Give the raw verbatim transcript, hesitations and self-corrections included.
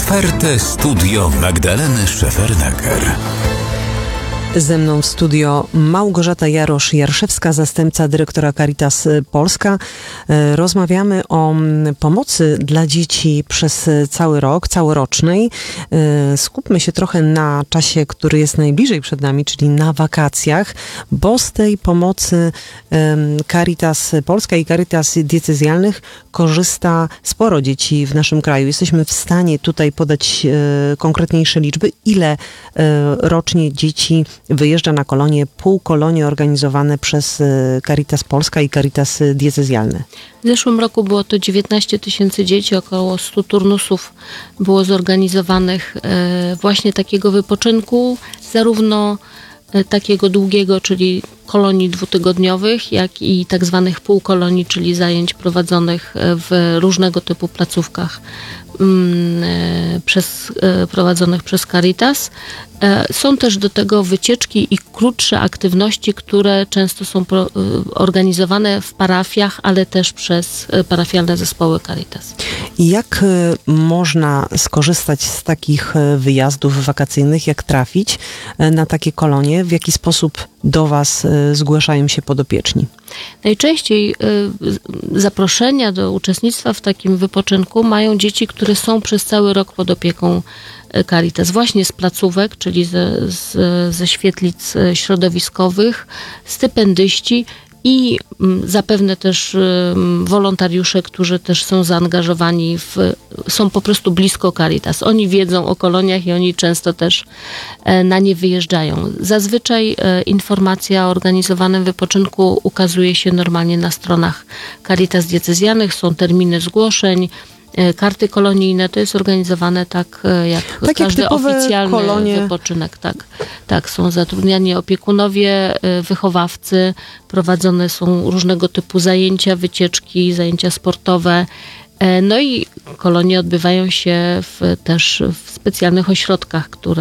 Otwarte studio Magdaleny Szefernaker. Ze mną w studio Małgorzata Jarosz-Jarszewska, zastępca dyrektora Caritas Polska. Rozmawiamy o pomocy dla dzieci przez cały rok, całorocznej. Skupmy się trochę na czasie, który jest najbliżej przed nami, czyli na wakacjach, bo z tej pomocy Caritas Polska i Caritas diecezjalnych korzysta sporo dzieci w naszym kraju. Jesteśmy w stanie tutaj podać konkretniejsze liczby, ile rocznie dzieci wyjeżdża na kolonie, półkolonie organizowane przez Caritas Polska i Caritas diecezjalne. W zeszłym roku było to dziewiętnaście tysięcy dzieci, około stu turnusów było zorganizowanych właśnie takiego wypoczynku, zarówno takiego długiego, czyli kolonii dwutygodniowych, jak i tak zwanych półkolonii, czyli zajęć prowadzonych w różnego typu placówkach przez, prowadzonych przez Caritas. Są też do tego wycieczki i krótsze aktywności, które często są pro, organizowane w parafiach, ale też przez parafialne zespoły Caritas. Jak można skorzystać z takich wyjazdów wakacyjnych? Jak trafić na takie kolonie? W jaki sposób do Was zgłaszają się podopieczni? Najczęściej zaproszenia do uczestnictwa w takim wypoczynku mają dzieci, które są przez cały rok pod opieką Caritas, właśnie z placówek, czyli ze, z, ze świetlic środowiskowych, stypendyści i zapewne też wolontariusze, którzy też są zaangażowani, w, są po prostu blisko Caritas. Oni wiedzą o koloniach i oni często też na nie wyjeżdżają. Zazwyczaj informacja o organizowanym wypoczynku ukazuje się normalnie na stronach Caritas diecezjalnych, są terminy zgłoszeń, karty kolonijne, to jest organizowane tak jak tak każdy jak oficjalny kolonie. wypoczynek. Tak, tak, są zatrudniani opiekunowie, wychowawcy, prowadzone są różnego typu zajęcia, wycieczki, zajęcia sportowe. No i kolonie odbywają się w, też w specjalnych ośrodkach, które